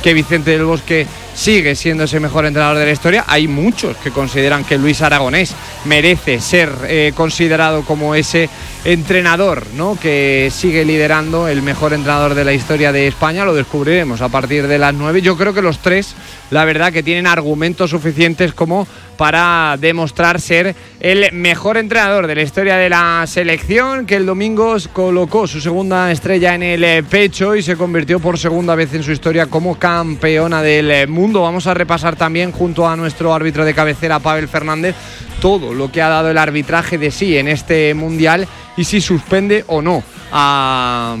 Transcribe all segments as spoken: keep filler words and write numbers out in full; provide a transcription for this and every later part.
que Vicente del Bosque sigue siendo ese mejor entrenador de la historia. Hay muchos que consideran que Luis Aragonés merece ser eh, considerado como ese entrenador, ¿no?, que sigue liderando el mejor entrenador de la historia de España. Lo descubriremos a partir de las nueve. Yo creo que los tres, la verdad, que tienen argumentos suficientes como para demostrar ser el mejor entrenador de la historia de la selección, que el domingo colocó su segunda estrella en el pecho y se convirtió por segunda vez en su historia como campeona del mundo. Vamos a repasar también, junto a nuestro árbitro de cabecera, Pavel Fernández, todo lo que ha dado el arbitraje de sí en este mundial y si suspende o no a...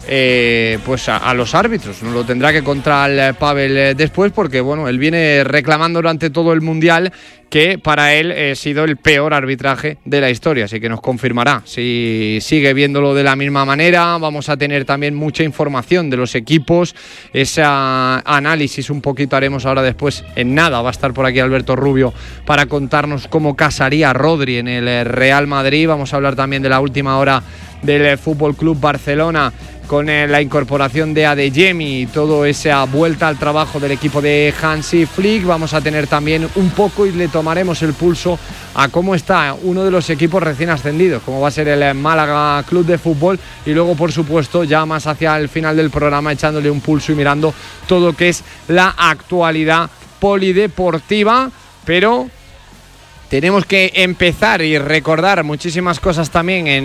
Eh, pues a, a los árbitros. Nos lo tendrá que contar el Pavel eh, después, porque bueno, él viene reclamando durante todo el mundial que para él ha eh, sido el peor arbitraje de la historia, así que nos confirmará si sigue viéndolo de la misma manera. Vamos a tener también mucha información de los equipos, ese análisis un poquito haremos ahora después. En nada va a estar por aquí Alberto Rubio para contarnos cómo casaría Rodri en el Real Madrid. Vamos a hablar también de la última hora del F C Barcelona, con la incorporación de Adeyemi y toda esa vuelta al trabajo del equipo de Hansi Flick. Vamos a tener también un poco y le tomaremos el pulso a cómo está uno de los equipos recién ascendidos, como va a ser el Málaga Club de Fútbol, y luego, por supuesto, ya más hacia el final del programa, echándole un pulso y mirando todo lo que es la actualidad polideportiva. Pero tenemos que empezar y recordar muchísimas cosas también en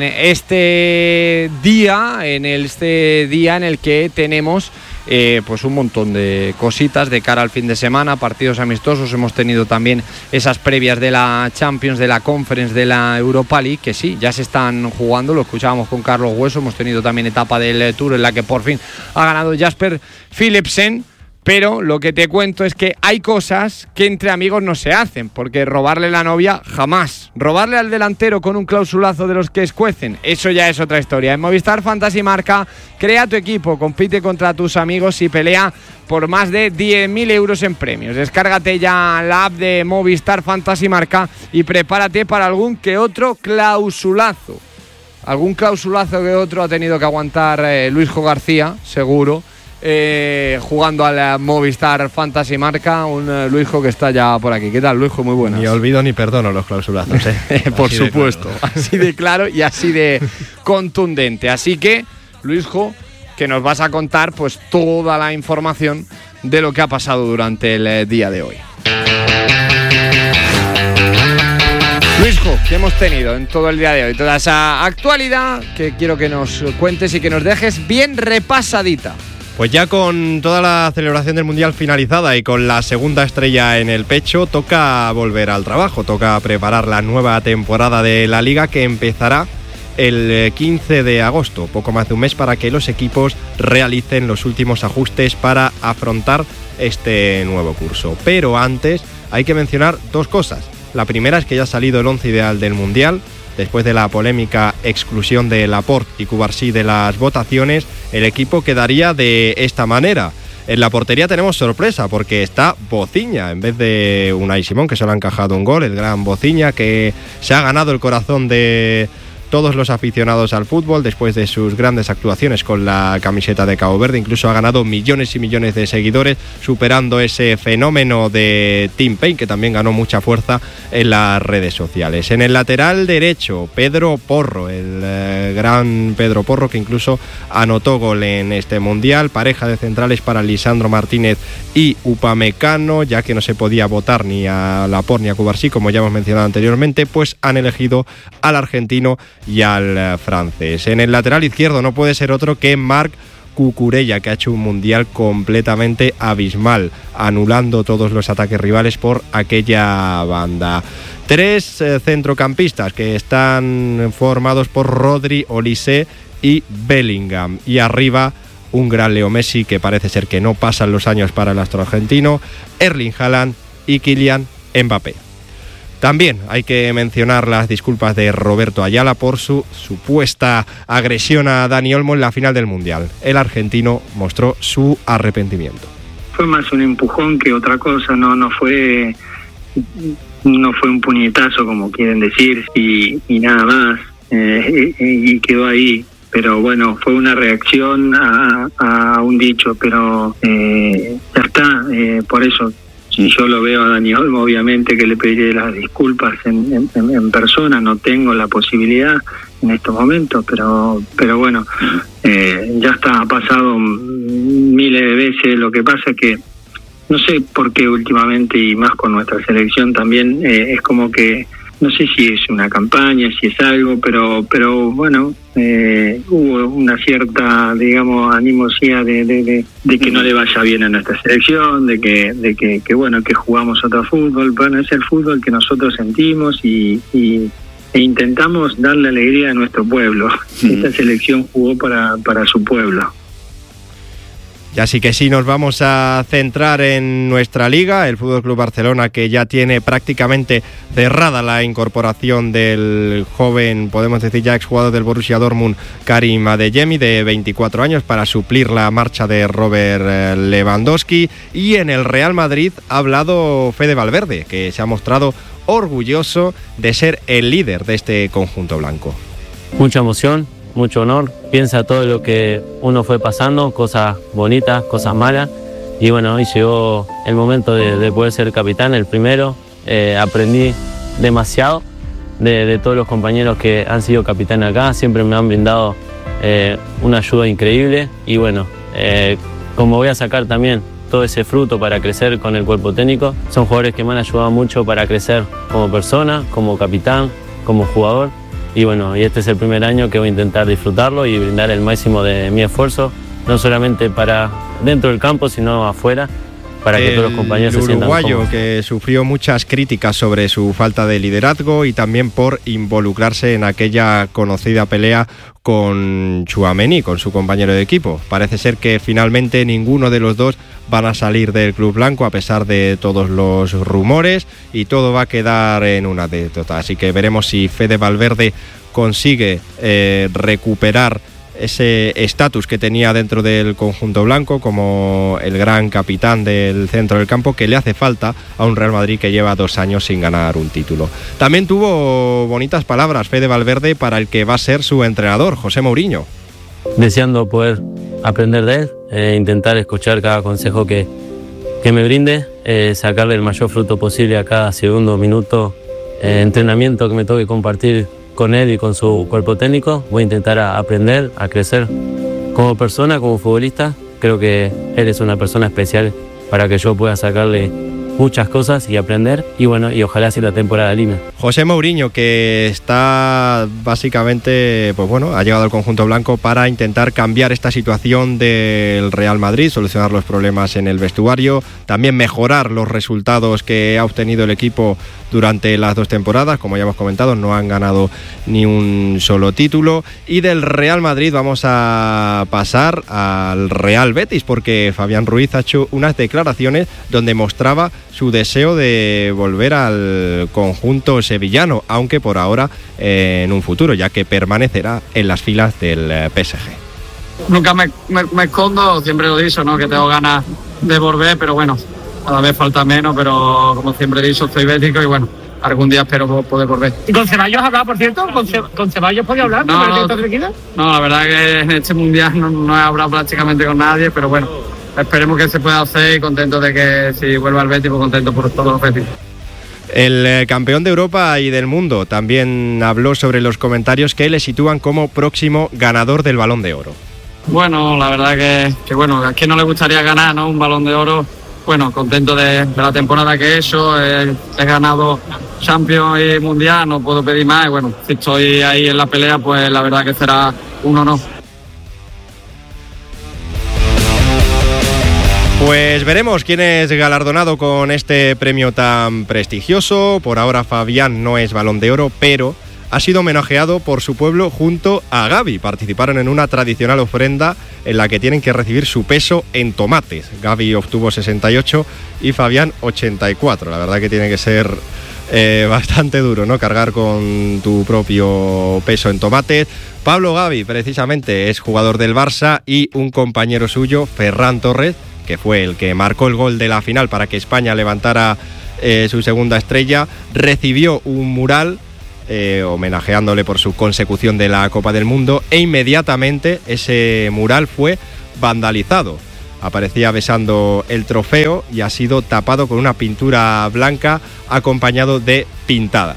este día, en este día en el que tenemos eh, pues un montón de cositas de cara al fin de semana, partidos amistosos. Hemos tenido también esas previas de la Champions, de la Conference, de la Europa League, que sí, ya se están jugando. Lo escuchábamos con Carlos Hueso. Hemos tenido también etapa del Tour en la que por fin ha ganado Jasper Philipsen. Pero lo que te cuento es que hay cosas que entre amigos no se hacen, porque robarle la novia jamás. Robarle al delantero con un clausulazo de los que escuecen, eso ya es otra historia. En Movistar Fantasy Marca, crea tu equipo, compite contra tus amigos y pelea por más de diez mil euros en premios. Descárgate ya la app de Movistar Fantasy Marca y prepárate para algún que otro clausulazo. Algún clausulazo que otro ha tenido que aguantar eh, Luisjo García, seguro. Eh, jugando a la Movistar Fantasy Marca, un uh, Luisjo que está ya por aquí. ¿Qué tal, Luisjo? Muy buenas. Ni olvido ni perdono los clausulazos, ¿eh? Por supuesto, claro. Así de claro y así de contundente. Así que, Luisjo, que nos vas a contar pues toda la información de lo que ha pasado durante el eh, día de hoy. Luisjo, ¿qué hemos tenido en todo el día de hoy? Toda esa actualidad que quiero que nos cuentes y que nos dejes bien repasadita. Pues ya con toda la celebración del Mundial finalizada y con la segunda estrella en el pecho, toca volver al trabajo, toca preparar la nueva temporada de la Liga, que empezará el quince de agosto, poco más de un mes para que los equipos realicen los últimos ajustes para afrontar este nuevo curso. Pero antes hay que mencionar dos cosas. La primera es que ya ha salido el once ideal del Mundial. Después de la polémica exclusión de Laporte y Cubarsí de las votaciones, el equipo quedaría de esta manera. En la portería tenemos sorpresa porque está Bociña en vez de Unai Simón, que solo ha encajado un gol. El gran Bociña, que se ha ganado el corazón de todos los aficionados al fútbol después de sus grandes actuaciones con la camiseta de Cabo Verde. Incluso ha ganado millones y millones de seguidores, superando ese fenómeno de Tim Payne, que también ganó mucha fuerza en las redes sociales. En el lateral derecho, Pedro Porro, el eh, gran Pedro Porro, que incluso anotó gol en este Mundial. Pareja de centrales para Lisandro Martínez y Upamecano, ya que no se podía votar ni a Laporte ni a Cubarsí, como ya hemos mencionado anteriormente, pues han elegido al argentino y al francés. En el lateral izquierdo no puede ser otro que Marc Cucurella, que ha hecho un mundial completamente abismal, anulando todos los ataques rivales por aquella banda. Tres eh, centrocampistas que están formados por Rodri, Olise y Bellingham. Y arriba un gran Leo Messi, que parece ser que no pasan los años para el astro argentino, Erling Haaland y Kylian Mbappé. También hay que mencionar las disculpas de Roberto Ayala por su supuesta agresión a Dani Olmo en la final del Mundial. El argentino mostró su arrepentimiento. Fue más un empujón que otra cosa, no, no fue, no fue un puñetazo como quieren decir y, y nada más, eh, y, y quedó ahí. Pero bueno, fue una reacción a, a un dicho, pero eh, ya por eso, si yo lo veo a Dani Olmo, obviamente que le pediré las disculpas en, en, en persona, no tengo la posibilidad en estos momentos, pero pero bueno, eh, ya está, ha pasado miles de veces. Lo que pasa es que no sé por qué últimamente, y más con nuestra selección también, eh, es como que, no sé si es una campaña, si es algo, pero pero bueno, eh, hubo una cierta, digamos, animosidad de, de, de, de que no le vaya bien a nuestra selección, de que de que, que bueno, que jugamos otro fútbol. Bueno, es el fútbol que nosotros sentimos y, y e intentamos darle alegría a nuestro pueblo. Mm. Esta selección jugó para, para su pueblo. Y así que sí, nos vamos a centrar en nuestra liga, el F C Barcelona, que ya tiene prácticamente cerrada la incorporación del joven, podemos decir ya exjugador del Borussia Dortmund, Karim Adeyemi, de veinticuatro años, para suplir la marcha de Robert Lewandowski. Y en el Real Madrid ha hablado Fede Valverde, que se ha mostrado orgulloso de ser el líder de este conjunto blanco. Mucha emoción, mucho honor, piensa todo lo que uno fue pasando, cosas bonitas, cosas malas, y bueno, hoy llegó el momento de, de poder ser capitán, el primero. Eh, aprendí demasiado de, de todos los compañeros que han sido capitanes acá, siempre me han brindado eh, una ayuda increíble, y bueno, eh, como voy a sacar también todo ese fruto para crecer con el cuerpo técnico, son jugadores que me han ayudado mucho para crecer como persona, como capitán, como jugador. Y bueno, y este es el primer año que voy a intentar disfrutarlo y brindar el máximo de mi esfuerzo, no solamente para dentro del campo, sino afuera, para que el todos los compañeros se sientan cómodos. El uruguayo, que sufrió muchas críticas sobre su falta de liderazgo y también por involucrarse en aquella conocida pelea con Tchouaméni, con su compañero de equipo. Parece ser que finalmente ninguno de los dos van a salir del club blanco a pesar de todos los rumores, y todo va a quedar en una anécdota. Así que veremos si Fede Valverde consigue eh, recuperar ese estatus que tenía dentro del conjunto blanco como el gran capitán del centro del campo, que le hace falta a un Real Madrid que lleva dos años sin ganar un título. También tuvo bonitas palabras Fede Valverde para el que va a ser su entrenador, José Mourinho. Deseando poder aprender de él, eh, intentar escuchar cada consejo que, que me brinde, eh, sacarle el mayor fruto posible a cada segundo, minuto, eh, entrenamiento que me toque compartir con él y con su cuerpo técnico. Voy a intentar a aprender, a crecer como persona, como futbolista. Creo que él es una persona especial para que yo pueda sacarle muchas cosas y aprender, y bueno, y ojalá sea la temporada limpia. José Mourinho, que está básicamente, pues bueno, ha llegado al conjunto blanco para intentar cambiar esta situación del Real Madrid, solucionar los problemas en el vestuario, también mejorar los resultados que ha obtenido el equipo durante las dos temporadas. Como ya hemos comentado, no han ganado ni un solo título. Y del Real Madrid vamos a pasar al Real Betis, porque Fabián Ruiz ha hecho unas declaraciones donde mostraba su deseo de volver al conjunto sevillano, aunque por ahora eh, en un futuro, ya que permanecerá en las filas del eh, P S G. Nunca me, me, me escondo, siempre lo he dicho, ¿no? Que tengo ganas de volver, pero bueno, cada vez falta menos, pero como siempre he dicho, soy bético y bueno, algún día espero poder volver. ¿Y con Ceballos has hablado, por cierto? ¿Con, Ce- con Ceballos podía hablar? No, no, no, la verdad que en este mundial no, no he hablado prácticamente con nadie, pero bueno, esperemos que se pueda hacer, y contento de que si vuelva al Betis, pues contento por todos los Betis. El eh, campeón de Europa y del mundo también habló sobre los comentarios que le sitúan como próximo ganador del Balón de Oro. Bueno, la verdad que, que bueno, a quien no le gustaría ganar, ¿no?, un Balón de Oro. Bueno, contento de, de la temporada que he hecho, he, he ganado Champions y Mundial, no puedo pedir más, y bueno, si estoy ahí en la pelea, pues la verdad que será un honor. Pues veremos quién es galardonado con este premio tan prestigioso. Por ahora Fabián no es Balón de Oro, pero ha sido homenajeado por su pueblo junto a Gavi. Participaron en una tradicional ofrenda en la que tienen que recibir su peso en tomates. Gavi obtuvo sesenta y ocho y Fabián ochenta y cuatro. La verdad que tiene que ser eh, bastante duro, ¿no?, cargar con tu propio peso en tomates. Pablo Gavi, precisamente, es jugador del Barça, y un compañero suyo, Ferran Torres, que fue el que marcó el gol de la final para que España levantara eh, su segunda estrella, recibió un mural eh, homenajeándole por su consecución de la Copa del Mundo, e inmediatamente ese mural fue vandalizado. aparecía besando el trofeo y ha sido tapado con una pintura blanca acompañado de pintadas.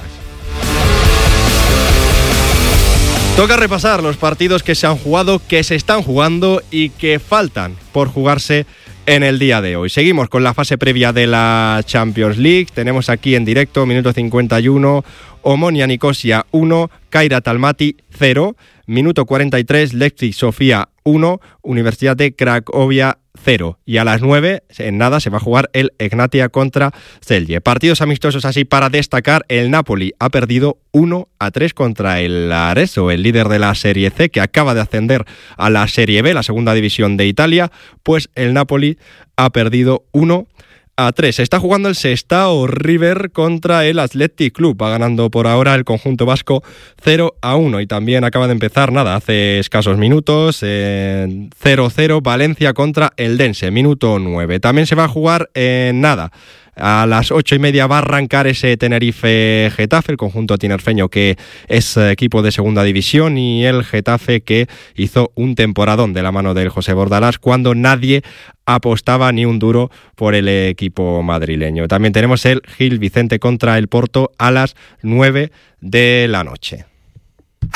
Toca repasar los partidos que se han jugado, que se están jugando y que faltan por jugarse en el día de hoy. Seguimos con la fase previa de la Champions League. Tenemos aquí en directo, minuto cincuenta y uno, Omonia Nicosia uno, Kairat Almaty cero, minuto cuarenta y tres, Leipzig Sofía uno, Universidad de Cracovia cero. Y a las nueve, en nada, se va a jugar el Egnatia contra Celje. Partidos amistosos así para destacar. El Napoli ha perdido uno a tres contra el Arezzo, el líder de la Serie C, que acaba de ascender a la Serie B, la segunda división de Italia. Pues el Napoli ha perdido uno a tres. Se está jugando el Sestao River contra el Athletic Club. Va ganando por ahora el conjunto vasco cero a uno. Y también acaba de empezar, nada, hace escasos minutos, eh, cero cero Valencia contra el Dense, minuto nueve. También se va a jugar en eh, nada. A las ocho y media va a arrancar ese Tenerife-Getafe, el conjunto tinerfeño que es equipo de segunda división, y el Getafe que hizo un temporadón de la mano del José Bordalás cuando nadie apostaba ni un duro por el equipo madrileño. También tenemos el Gil Vicente contra el Porto a las nueve de la noche.